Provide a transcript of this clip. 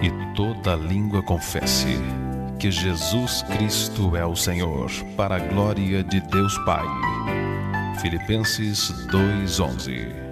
e toda língua confesse que Jesus Cristo é o Senhor, para a glória de Deus Pai. Filipenses 2:11.